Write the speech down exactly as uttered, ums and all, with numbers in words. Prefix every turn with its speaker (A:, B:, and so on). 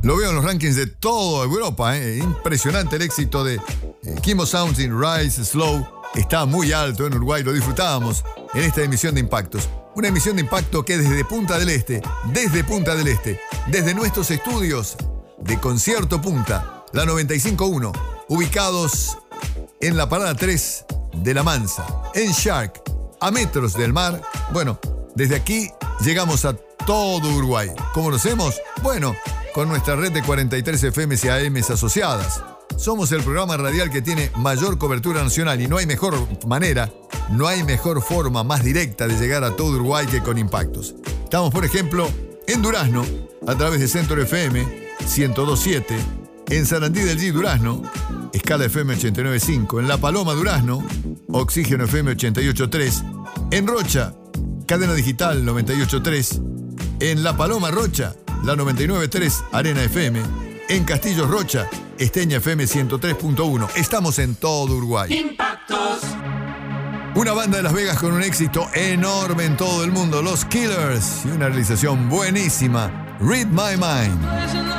A: Lo veo en los rankings de toda Europa, ¿eh? Impresionante el éxito de eh, Kimbo Sounds in Rise Slow. Está muy alto en Uruguay, lo disfrutábamos en esta emisión de Impactos. Una emisión de Impacto que desde Punta del Este, desde Punta del Este, desde nuestros estudios de Concierto Punta, la noventa y cinco punto uno, ubicados en la parada tres de La Mansa, en Shark, a metros del mar. Bueno, desde aquí llegamos a todo Uruguay. ¿Cómo lo hacemos? Bueno, con nuestra red de cuarenta y tres F Ms y A Ms asociadas. Somos el programa radial que tiene mayor cobertura nacional y no hay mejor manera, no hay mejor forma más directa de llegar a todo Uruguay que con Impactos. Estamos, por ejemplo, en Durazno, a través de Centro F M ciento dos punto siete, en Sarandí del G Durazno, Escala F M ochenta y nueve punto cinco, en La Paloma Durazno, Oxígeno F M ochenta y ocho punto tres, en Rocha, Cadena Digital noventa y ocho punto tres, en La Paloma Rocha, la noventa y nueve punto tres Arena F M, en Castillos Rocha, Esteña F M ciento tres punto uno. Estamos en todo Uruguay.
B: Impactos.
A: Una banda de Las Vegas con un éxito enorme en todo el mundo, Los Killers, y una realización buenísima, Read My Mind.